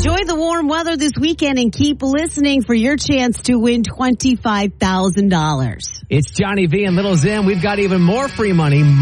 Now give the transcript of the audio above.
Enjoy the warm weather this weekend and keep listening for your chance to win $25,000. It's Johnny V and Little Zim. We've got even more free money.